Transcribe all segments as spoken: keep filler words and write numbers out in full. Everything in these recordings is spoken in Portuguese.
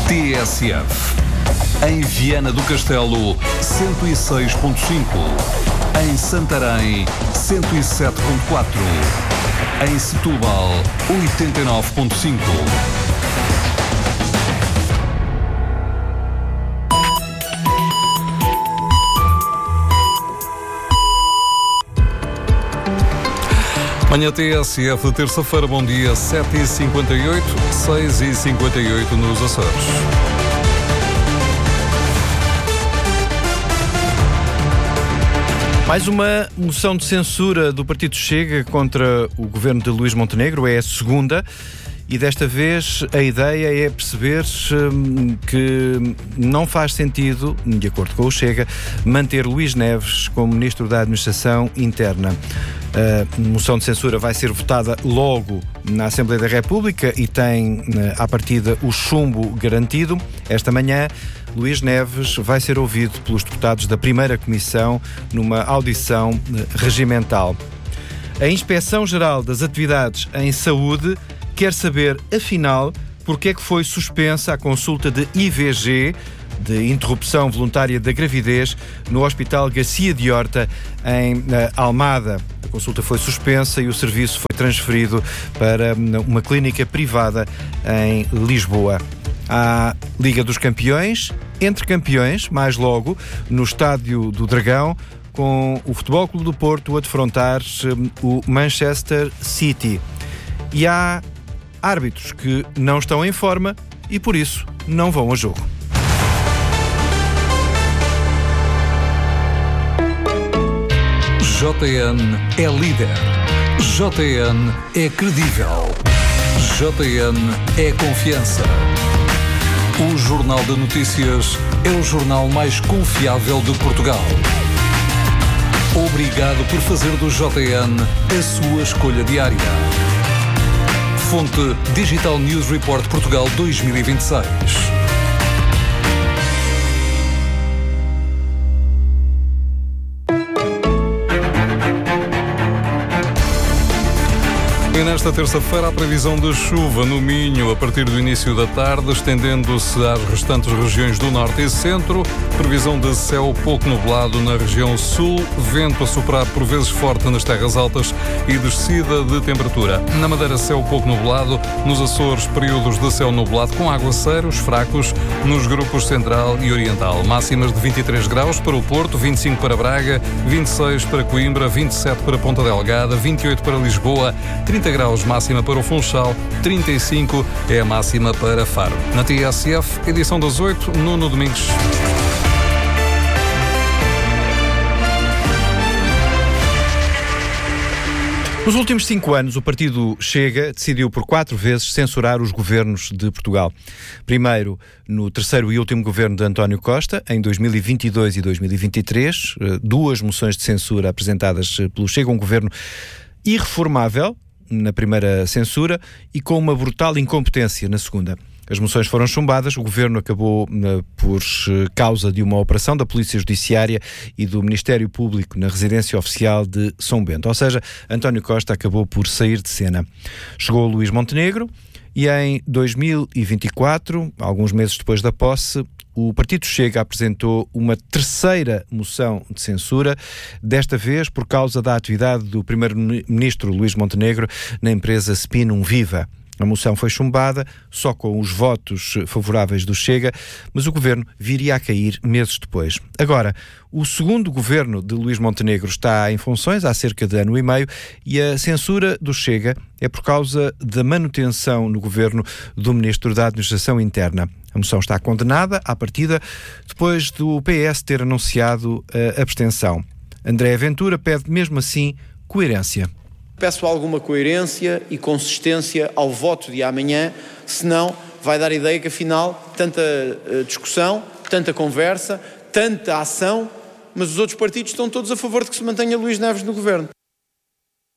T S F. Em Viana do Castelo, cento e seis ponto cinco. Em Santarém, cento e sete ponto quatro. Em Setúbal, oitenta e nove ponto cinco. Manhã T S F, terça-feira, bom dia, sete e cinquenta e oito, seis e cinquenta e oito nos Açores. Mais uma moção de censura do Partido Chega contra o governo de Luís Montenegro, é a segunda, e desta vez a ideia é perceber hum, que não faz sentido, de acordo com o Chega, manter Luís Neves como Ministro da Administração Interna. A moção de censura vai ser votada logo na Assembleia da República e tem, à partida, o chumbo garantido. Esta manhã, Luís Neves vai ser ouvido pelos deputados da primeira comissão numa audição regimental. A Inspeção-Geral das Atividades em Saúde quer saber, afinal, porque é que foi suspensa a consulta de I V G, de interrupção voluntária da gravidez, no Hospital Garcia de Horta, em Almada. A consulta foi suspensa e o serviço foi transferido para uma clínica privada em Lisboa. A Liga dos Campeões, entre campeões, mais logo, no Estádio do Dragão, com o Futebol Clube do Porto a defrontar o Manchester City. E há árbitros que não estão em forma e, por isso, não vão a jogo. J N é líder. J N é credível. J N é confiança. O Jornal de Notícias é o jornal mais confiável de Portugal. Obrigado por fazer do J N a sua escolha diária. Fonte Digital News Report Portugal dois mil e vinte e seis. E nesta terça-feira a previsão de chuva no Minho a partir do início da tarde, estendendo-se às restantes regiões do Norte e Centro. Previsão de céu pouco nublado na região Sul, vento a soprar por vezes forte nas terras altas e descida de temperatura. Na Madeira, céu pouco nublado, nos Açores, períodos de céu nublado com aguaceiros fracos nos grupos Central e Oriental. Máximas de vinte e três graus para o Porto, vinte e cinco para Braga, vinte e seis para Coimbra, vinte e sete para Ponta Delgada, vinte e oito para Lisboa, trinta graus máxima para o Funchal, trinta e cinco é a máxima para Faro. Na T S F, edição das oito, Nuno Domingos. Nos últimos cinco anos, o Partido Chega decidiu por quatro vezes censurar os governos de Portugal. Primeiro, no terceiro e último governo de António Costa, em dois mil e vinte e dois e dois mil e vinte e três, duas moções de censura apresentadas pelo Chega, um governo irreformável na primeira censura e com uma brutal incompetência na segunda. As moções foram chumbadas, o governo acabou uh, por uh, causa de uma operação da Polícia Judiciária e do Ministério Público na residência oficial de São Bento. Ou seja, António Costa acabou por sair de cena. Chegou Luís Montenegro e em dois mil e vinte e quatro, alguns meses depois da posse, o Partido Chega apresentou uma terceira moção de censura, desta vez por causa da atividade do primeiro-ministro Luís Montenegro na empresa Spinum Viva. A moção foi chumbada, só com os votos favoráveis do Chega, mas o governo viria a cair meses depois. Agora, o segundo governo de Luís Montenegro está em funções há cerca de ano e meio e a censura do Chega é por causa da manutenção no governo do Ministro da Administração Interna. A moção está condenada à partida depois do P S ter anunciado a abstenção. André Ventura pede mesmo assim coerência. Peço alguma coerência e consistência ao voto de amanhã, senão vai dar a ideia que afinal tanta discussão, tanta conversa, tanta ação, mas os outros partidos estão todos a favor de que se mantenha Luís Neves no governo.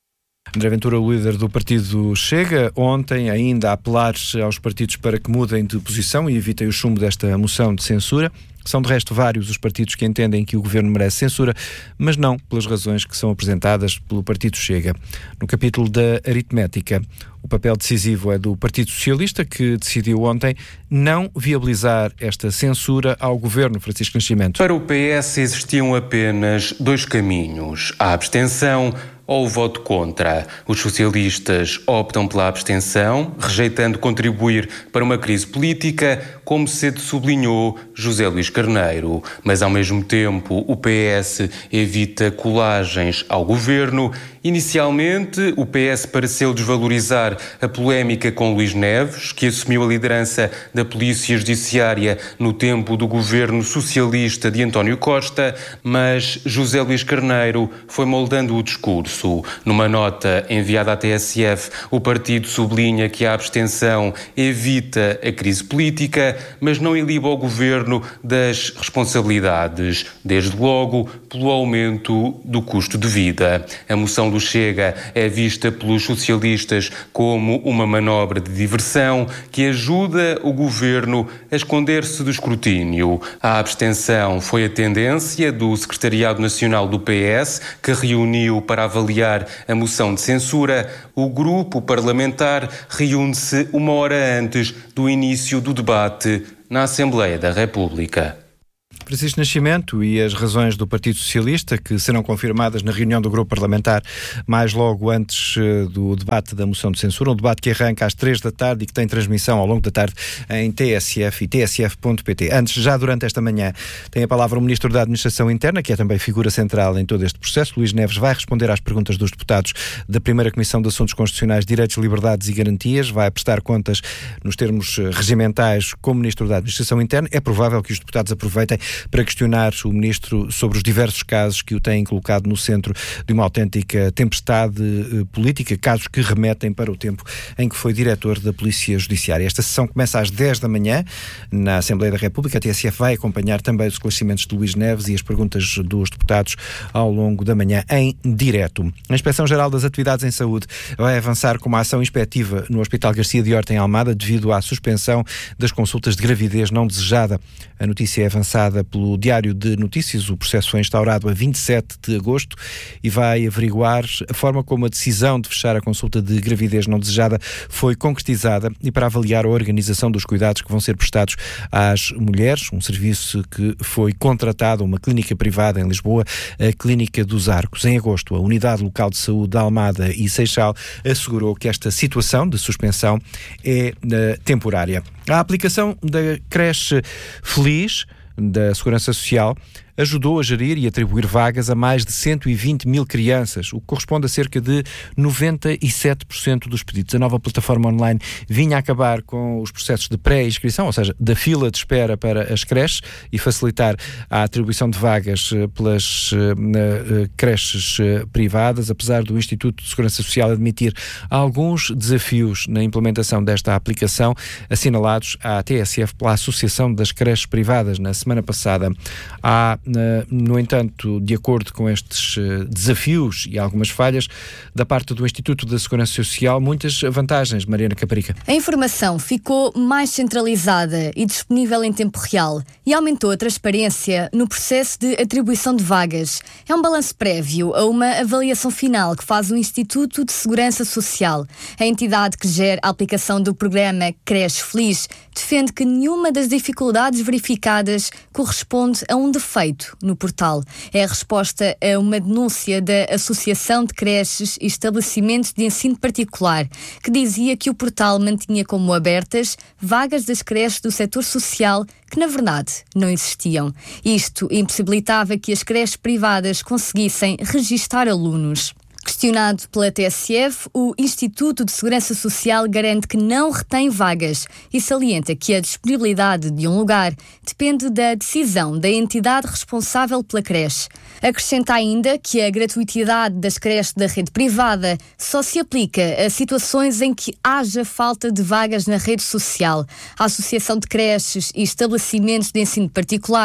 André Ventura, o líder do partido Chega, ontem ainda a apelar aos partidos para que mudem de posição e evitem o chumbo desta moção de censura. São, de resto, vários os partidos que entendem que o governo merece censura, mas não pelas razões que são apresentadas pelo partido Chega. No capítulo da aritmética, o papel decisivo é do Partido Socialista, que decidiu ontem não viabilizar esta censura ao governo. Francisco Nascimento. Para o P S existiam apenas dois caminhos: a abstenção ou o voto contra. Os socialistas optam pela abstenção, rejeitando contribuir para uma crise política, como cedo sublinhou José Luís Carneiro. Mas, ao mesmo tempo, o P S evita colagens ao governo. Inicialmente, o P S pareceu desvalorizar a polémica com Luís Neves, que assumiu a liderança da Polícia Judiciária no tempo do governo socialista de António Costa, mas José Luís Carneiro foi moldando o discurso. Numa nota enviada à T S F, o partido sublinha que a abstenção evita a crise política, mas não iliba o governo das responsabilidades, desde logo pelo aumento do custo de vida. A moção do Chega é vista pelos socialistas como uma manobra de diversão que ajuda o governo a esconder-se do escrutínio. A abstenção foi a tendência do Secretariado Nacional do P S, que reuniu para avaliar a moção de censura. O grupo parlamentar reúne-se uma hora antes do início do debate na Assembleia da República. Francisco Nascimento, e as razões do Partido Socialista, que serão confirmadas na reunião do grupo parlamentar mais logo antes uh, do debate da moção de censura, um debate que arranca às três da tarde e que tem transmissão ao longo da tarde em T S F e T S F ponto P T. Antes, já durante esta manhã, tem a palavra o Ministro da Administração Interna, que é também figura central em todo este processo. Luís Neves vai responder às perguntas dos deputados da primeira Comissão de Assuntos Constitucionais, Direitos, Liberdades e Garantias, vai prestar contas nos termos regimentais como Ministro da Administração Interna. É provável que os deputados aproveitem para questionar o Ministro sobre os diversos casos que o têm colocado no centro de uma autêntica tempestade eh, política, casos que remetem para o tempo em que foi diretor da Polícia Judiciária. Esta sessão começa às dez da manhã na Assembleia da República. A T S F vai acompanhar também os esclarecimentos de Luís Neves e as perguntas dos deputados ao longo da manhã em direto. A Inspeção-Geral das Atividades em Saúde vai avançar com uma ação inspectiva no Hospital Garcia de Horta, em Almada, devido à suspensão das consultas de gravidez não desejada. A notícia é avançada pelo Diário de Notícias. O processo foi instaurado a vinte e sete de agosto e vai averiguar a forma como a decisão de fechar a consulta de gravidez não desejada foi concretizada e para avaliar a organização dos cuidados que vão ser prestados às mulheres, um serviço que foi contratado a uma clínica privada em Lisboa, a Clínica dos Arcos. Em agosto, a Unidade Local de Saúde da Almada e Seixal assegurou que esta situação de suspensão é uh, temporária. A aplicação da creche Feliz da Segurança Social ajudou a gerir e atribuir vagas a mais de cento e vinte mil crianças, o que corresponde a cerca de noventa e sete por cento dos pedidos. A nova plataforma online vinha a acabar com os processos de pré-inscrição, ou seja, da fila de espera para as creches, e facilitar a atribuição de vagas pelas uh, uh, creches uh, privadas, apesar do Instituto de Segurança Social admitir alguns desafios na implementação desta aplicação, assinalados à T S F pela Associação das Creches Privadas na semana passada. Há No entanto, de acordo com estes desafios e algumas falhas da parte do Instituto da Segurança Social, muitas vantagens. Mariana Caparica. A informação ficou mais centralizada e disponível em tempo real e aumentou a transparência no processo de atribuição de vagas. É um balanço prévio a uma avaliação final que faz o Instituto de Segurança Social. A entidade que gera a aplicação do programa Creche Feliz defende que nenhuma das dificuldades verificadas corresponde a um defeito no portal. É a resposta a uma denúncia da Associação de Creches e Estabelecimentos de Ensino Particular, que dizia que o portal mantinha como abertas vagas das creches do setor social que, na verdade, não existiam. Isto impossibilitava que as creches privadas conseguissem registar alunos. Questionado pela T S F, o Instituto de Segurança Social garante que não retém vagas e salienta que a disponibilidade de um lugar depende da decisão da entidade responsável pela creche. Acrescenta ainda que a gratuitidade das creches da rede privada só se aplica a situações em que haja falta de vagas na rede social. A Associação de Creches e Estabelecimentos de Ensino Particular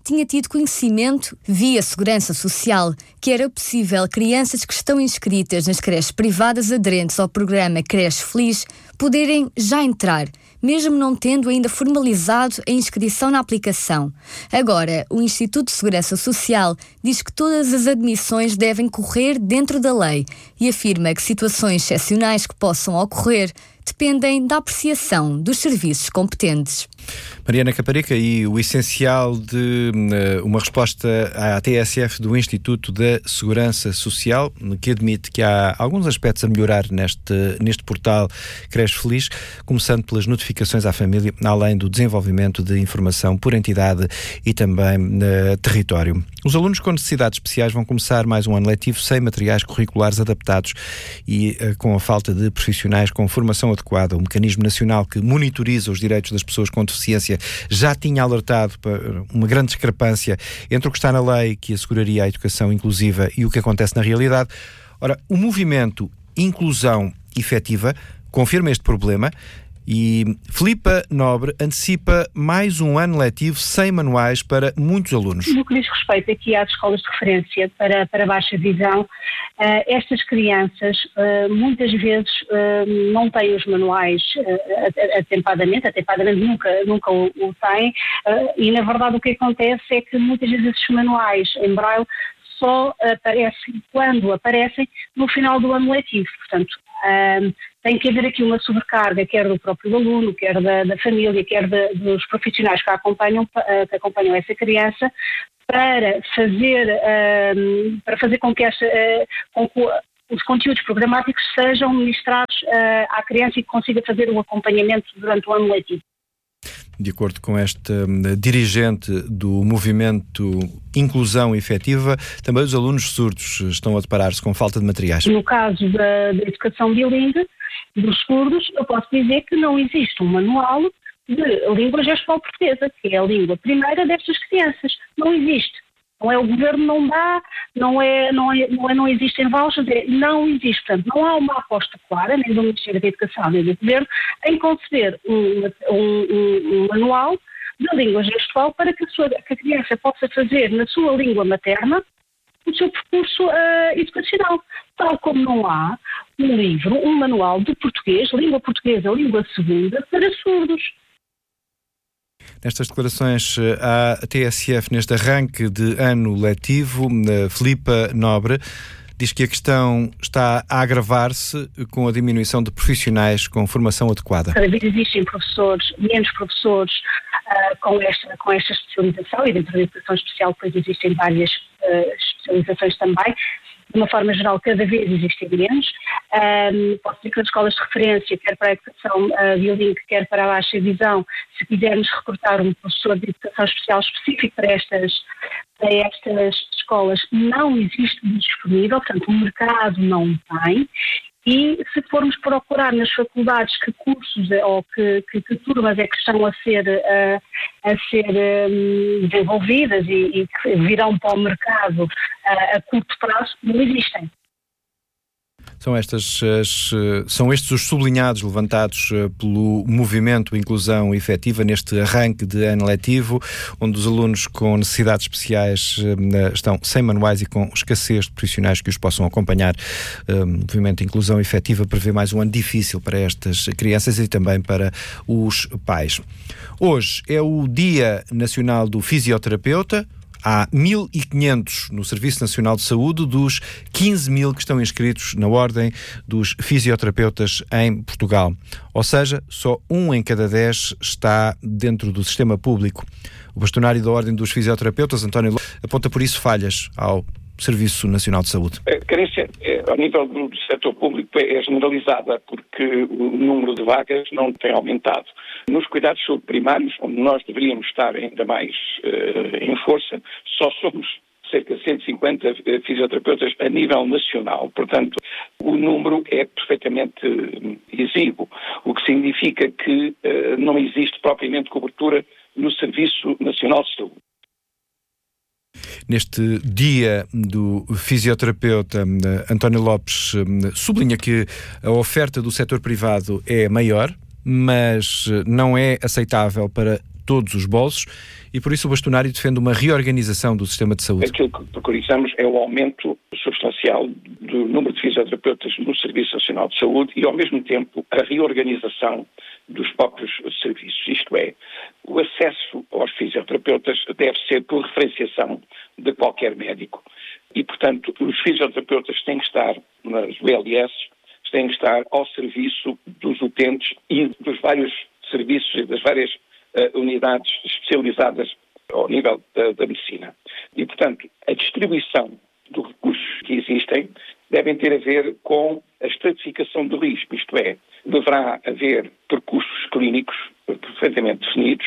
tinha tido conhecimento, via Segurança Social, que era possível crianças que estão inscritas nas creches privadas aderentes ao programa Creche Feliz poderem já entrar, mesmo não tendo ainda formalizado a inscrição na aplicação. Agora, o Instituto de Segurança Social diz que todas as admissões devem correr dentro da lei e afirma que situações excepcionais que possam ocorrer dependem da apreciação dos serviços competentes. Mariana Caparica, e o essencial de uh, uma resposta à T S F do Instituto da Segurança Social, que admite que há alguns aspectos a melhorar neste, neste portal Creche Feliz, começando pelas notificações à família, além do desenvolvimento de informação por entidade e também uh, território. Os alunos com necessidades especiais vão começar mais um ano letivo sem materiais curriculares adaptados e uh, com a falta de profissionais com formação adequada. O Mecanismo Nacional que monitoriza os direitos das pessoas com deficiência já tinha alertado para uma grande discrepância entre o que está na lei, que asseguraria a educação inclusiva, e o que acontece na realidade. Ora, o movimento Inclusão Efetiva confirma este problema e Filipa Nobre antecipa mais um ano letivo sem manuais para muitos alunos. No que diz respeito aqui às escolas de referência para, para baixa visão, uh, estas crianças uh, muitas vezes uh, não têm os manuais uh, atempadamente, atempadamente nunca, nunca o, o têm, uh, e na verdade o que acontece é que muitas vezes esses manuais em braille só aparecem, quando aparecem, no final do ano letivo. Portanto, um, tem que haver aqui uma sobrecarga, quer do próprio aluno, quer da, da família, quer de, dos profissionais que acompanham, que acompanham essa criança, para fazer, um, para fazer com que, esta, uh, com que os conteúdos programáticos sejam ministrados uh, à criança e que consiga fazer o acompanhamento durante o ano letivo. De acordo com esta um, dirigente do movimento Inclusão Efetiva, também os alunos surdos estão a deparar-se com falta de materiais. No caso da, da educação bilíngue, dos surdos, eu posso dizer que não existe um manual de língua gestual portuguesa, que é a língua primeira destas crianças. Não existe. Não é o governo, não dá, não é, não é, não, é, não existem vouchers, é, não existe. Portanto, não há uma aposta clara, nem do Ministério da Educação, nem do governo, em conceber um, um, um, um manual de língua gestual para que a, sua, que a criança possa fazer na sua língua materna o seu percurso uh, educacional. Tal como não há um livro, um manual de português, língua portuguesa, língua segunda, para surdos. Nestas declarações à T S F, neste arranque de ano letivo, Filipa Nobre diz que a questão está a agravar-se com a diminuição de profissionais com formação adequada. Cada vez existem professores, menos professores uh, com, esta, com esta especialização, e dentro da educação especial depois existem várias uh, especializações também. De uma forma geral, cada vez existem menos. Um, posso dizer que nas escolas de referência, quer para a educação uh, bilingue, quer para a baixa visão, se quisermos recrutar um professor de educação especial específico para estas, para estas escolas, não existe disponível, portanto o mercado não tem. E se formos procurar nas faculdades que cursos ou que, que, que turmas é que estão a ser, uh, a ser um, desenvolvidas e, e que virão para o mercado uh, a curto prazo, não existem. São, estas, as, são estes os sublinhados levantados pelo movimento Inclusão Efetiva neste arranque de ano letivo, onde os alunos com necessidades especiais estão sem manuais e com escassez de profissionais que os possam acompanhar. O movimento Inclusão Efetiva prevê mais um ano difícil para estas crianças e também para os pais. Hoje é o Dia Nacional do Fisioterapeuta. Há mil e quinhentos no Serviço Nacional de Saúde dos quinze mil que estão inscritos na Ordem dos Fisioterapeutas em Portugal. Ou seja, só um em cada dez está dentro do sistema público. O bastonário da Ordem dos Fisioterapeutas, António Lopes, aponta por isso falhas ao Serviço Nacional de Saúde. A carência ao nível do setor público é generalizada porque o número de vagas não tem aumentado. Nos cuidados de saúde primários, onde nós deveríamos estar ainda mais uh, em força, só somos cerca de cento e cinquenta fisioterapeutas a nível nacional. Portanto, o número é perfeitamente exíguo, o que significa que uh, não existe propriamente cobertura no Serviço Nacional de Saúde. Neste dia do fisioterapeuta, António Lopes sublinha que a oferta do setor privado é maior, mas não é aceitável para todos os bolsos e por isso o bastonário defende uma reorganização do sistema de saúde. Aquilo que preconizamos é o aumento substancial do número de fisioterapeutas no Serviço Nacional de Saúde e, ao mesmo tempo, a reorganização dos próprios serviços. Isto é, o acesso aos fisioterapeutas deve ser por referenciação de qualquer médico. E, portanto, os fisioterapeutas têm que estar nas U L S, têm que estar ao serviço dos utentes e dos vários serviços e das várias uh, unidades especializadas ao nível da, da medicina. E, portanto, a distribuição dos recursos que existem devem ter a ver com a estratificação do risco, isto é, deverá haver percursos clínicos perfeitamente definidos.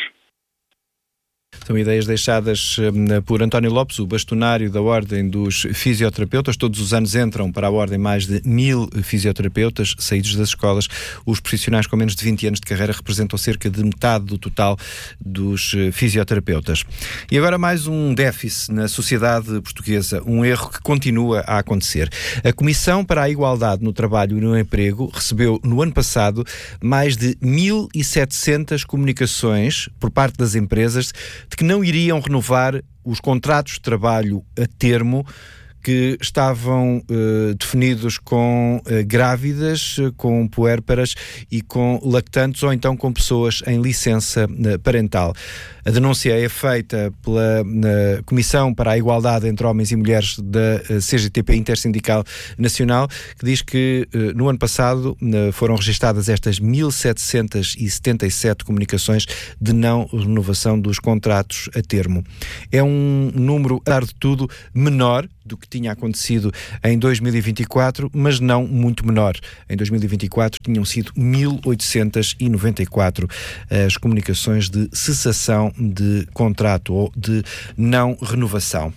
São ideias deixadas por António Lopes, o bastonário da Ordem dos Fisioterapeutas. Todos os anos entram para a Ordem mais de mil fisioterapeutas saídos das escolas. Os profissionais com menos de vinte anos de carreira representam cerca de metade do total dos fisioterapeutas. E agora mais um déficit na sociedade portuguesa, um erro que continua a acontecer. A Comissão para a Igualdade no Trabalho e no Emprego recebeu no ano passado mais de mil e setecentas comunicações por parte das empresas de que não iriam renovar os contratos de trabalho a termo que estavam uh, definidos com uh, grávidas, uh, com puérperas e com lactantes ou então com pessoas em licença uh, parental. A denúncia é feita pela uh, Comissão para a Igualdade entre Homens e Mulheres da uh, C G T P Intersindical Nacional, que diz que uh, no ano passado uh, foram registadas estas mil setecentas e setenta e sete comunicações de não renovação dos contratos a termo. É um número, apesar de tudo, menor do que tinha acontecido em dois mil e vinte e quatro, mas não muito menor. Em dois mil e vinte e quatro tinham sido mil oitocentas e noventa e quatro as comunicações de cessação de contrato ou de não renovação.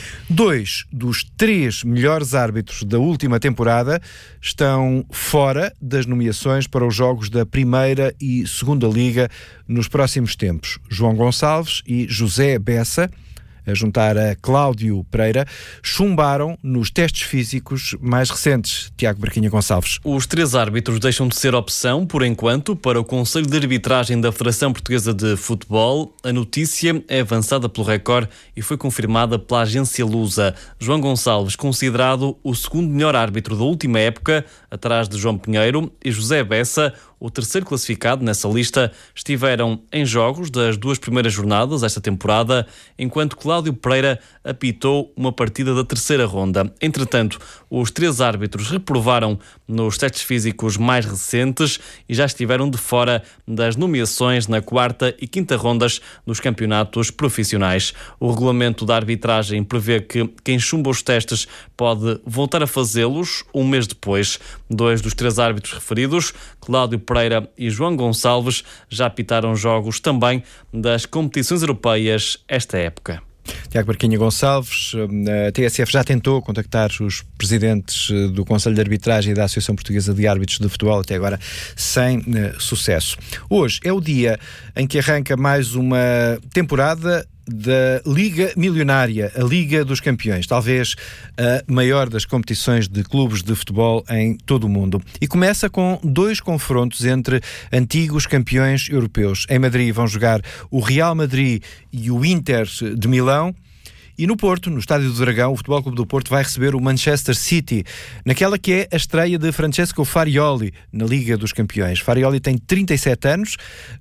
Dois dos três melhores árbitros da última temporada estão fora das nomeações para os jogos da Primeira e Segunda Liga nos próximos tempos. João Gonçalves e José Bessa, a juntar a Cláudio Pereira, chumbaram nos testes físicos mais recentes. Tiago Barquinha Gonçalves. Os três árbitros deixam de ser opção, por enquanto, para o Conselho de Arbitragem da Federação Portuguesa de Futebol. A notícia é avançada pelo Record e foi confirmada pela agência Lusa. João Gonçalves, considerado o segundo melhor árbitro da última época, atrás de João Pinheiro, e José Bessa, o terceiro classificado nessa lista, estiveram em jogos das duas primeiras jornadas esta temporada, enquanto Cláudio Pereira apitou uma partida da terceira ronda. Entretanto, os três árbitros reprovaram nos testes físicos mais recentes e já estiveram de fora das nomeações na quarta e quinta rondas dos campeonatos profissionais. O regulamento da arbitragem prevê que quem chumba os testes pode voltar a fazê-los um mês depois. Dois dos três árbitros referidos, Cláudio Pereira e João Gonçalves, já apitaram jogos também das competições europeias esta época. Tiago Barquinha Gonçalves, a T S F já tentou contactar os presidentes do Conselho de Arbitragem e da Associação Portuguesa de Árbitros de Futebol, até agora sem uh, sucesso. Hoje é o dia em que arranca mais uma temporada da Liga Milionária, a Liga dos Campeões, talvez a maior das competições de clubes de futebol em todo o mundo. E começa com dois confrontos entre antigos campeões europeus. Em Madrid vão jogar o Real Madrid e o Inter de Milão. E no Porto, no Estádio do Dragão, o Futebol Clube do Porto vai receber o Manchester City, naquela que é a estreia de Francesco Farioli na Liga dos Campeões. Farioli tem trinta e sete anos,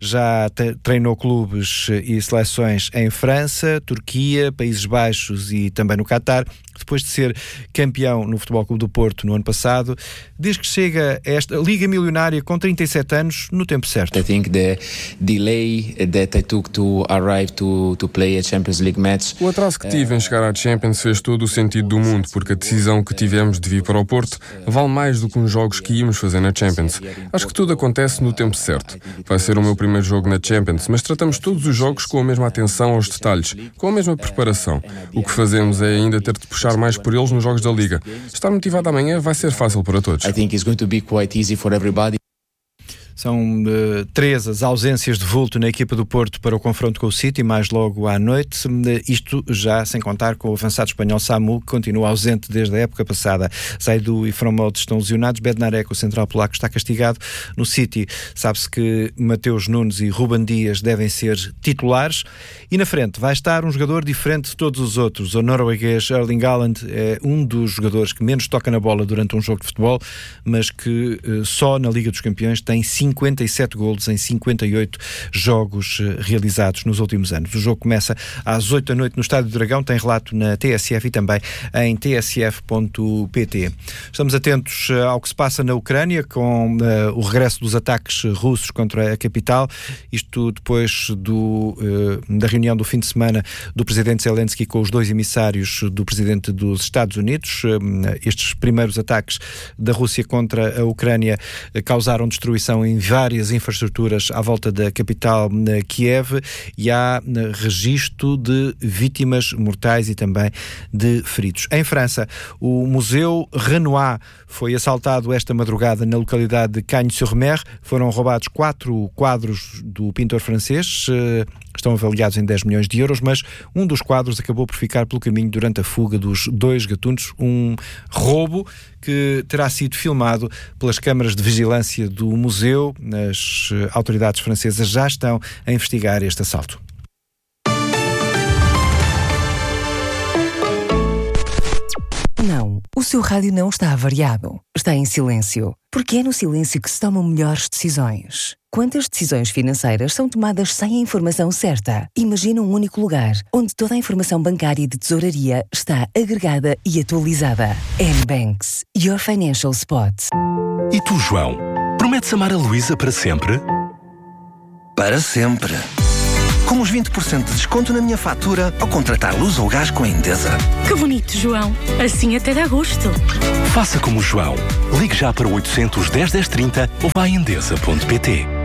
já te- treinou clubes e seleções em França, Turquia, Países Baixos e também no Qatar. Depois de ser campeão no Futebol Clube do Porto no ano passado, diz que chega a esta Liga Milionária com trinta e sete anos no tempo certo. I think the delay that I took to arrive to, to play a Champions League match. O atraso que tive em chegar à Champions fez todo o sentido do mundo, porque a decisão que tivemos de vir para o Porto vale mais do que uns jogos que íamos fazer na Champions. Acho que tudo acontece no tempo certo. Vai ser o meu primeiro jogo na Champions, mas tratamos todos os jogos com a mesma atenção aos detalhes, com a mesma preparação. O que fazemos é ainda ter de puxar mais por eles nos jogos da Liga. Estar motivado amanhã vai ser fácil para todos. I think it's going to be quite easy for everybody. São uh, três as ausências de vulto na equipa do Porto para o confronto com o City, mais logo à noite. Isto já sem contar com o avançado espanhol Samu, que continua ausente desde a época passada. Zaidu e Fromode estão lesionados. Bednarek, o central polaco, está castigado. No City, sabe-se que Mateus Nunes e Ruben Dias devem ser titulares. E na frente vai estar um jogador diferente de todos os outros. O norueguês Erling Haaland é um dos jogadores que menos toca na bola durante um jogo de futebol, mas que uh, só na Liga dos Campeões tem cinquenta e sete golos em cinquenta e oito jogos uh, realizados nos últimos anos. O jogo começa às oito da noite no Estádio do Dragão, tem relato na T S F e também em t s f ponto p t. Estamos atentos uh, ao que se passa na Ucrânia com uh, o regresso dos ataques russos contra a capital, isto depois do, uh, da reunião do fim de semana do presidente Zelensky com os dois emissários do presidente dos Estados Unidos. Uh, estes primeiros ataques da Rússia contra a Ucrânia uh, causaram destruição em várias infraestruturas à volta da capital, uh, Kiev, e há uh, registro de vítimas mortais e também de feridos. Em França, o Museu Renoir foi assaltado esta madrugada na localidade de Cagnes-sur-Mer. Foram roubados quatro quadros do pintor francês, estão avaliados em dez milhões de euros, mas um dos quadros acabou por ficar pelo caminho durante a fuga dos dois gatunos, um roubo que terá sido filmado pelas câmaras de vigilância do museu. As autoridades francesas já estão a investigar este assalto. Não, o seu rádio não está avariado. Está em silêncio. Porque é no silêncio que se tomam melhores decisões. Quantas decisões financeiras são tomadas sem a informação certa? Imagina um único lugar, onde toda a informação bancária e de tesouraria está agregada e atualizada. N-Banks, your financial spot. E tu, João? Prometes amar a Luísa para sempre? Para sempre. Com os vinte por cento de desconto na minha fatura ao contratar luz ou gás com a Endesa. Que bonito, João. Assim até dá gosto. Faça como o João. Ligue já para o oitocentos, dez, dez, trinta ou vá a endesa ponto pt.